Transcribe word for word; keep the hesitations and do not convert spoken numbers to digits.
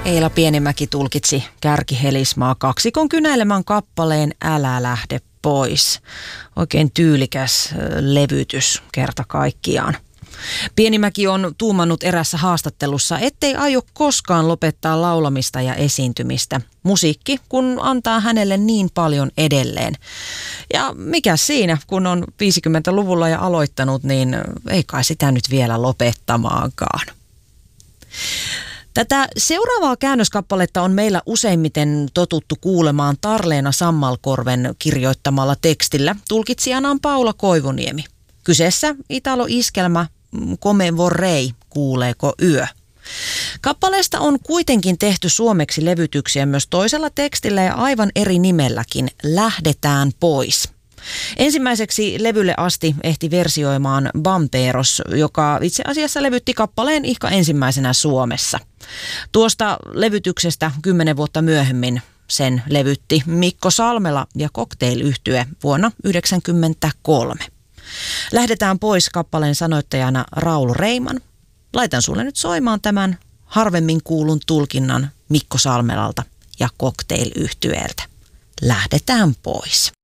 Eila Pienimäki tulkitsi Kärki Helismaa kaksikon kynäilemän kappaleen Älä lähde pois. Oikein tyylikäs levytys kerta kaikkiaan. Pienimäki on tuumannut erässä haastattelussa, ettei aio koskaan lopettaa laulamista ja esiintymistä. Musiikki, kun antaa hänelle niin paljon edelleen. Ja mikä siinä, kun on viisikymmentäluvulla ja aloittanut, niin ei kai sitä nyt vielä lopettamaankaan. Tätä seuraavaa käännöskappaletta on meillä useimmiten totuttu kuulemaan Tarleena Sammalkorven kirjoittamalla tekstillä. Tulkitsijana on Paula Koivuniemi. Kyseessä Italo-iskelmä Come vorrei, kuuleeko yö. Kappaleesta on kuitenkin tehty suomeksi levytyksiä myös toisella tekstillä ja aivan eri nimelläkin, Lähdetään pois. Ensimmäiseksi levylle asti ehti versioimaan Bamperos, joka itse asiassa levytti kappaleen ihka ensimmäisenä Suomessa. Tuosta levytyksestä kymmenen vuotta myöhemmin sen levytti Mikko Salmela ja Cocktail-yhtye vuonna yhdeksänkymmentäkolme. Lähdetään pois kappaleen sanoittajana Raul Reiman. Laitan sulle nyt soimaan tämän harvemmin kuulun tulkinnan Mikko Salmelalta ja Cocktail-yhtyeeltä. Lähdetään pois.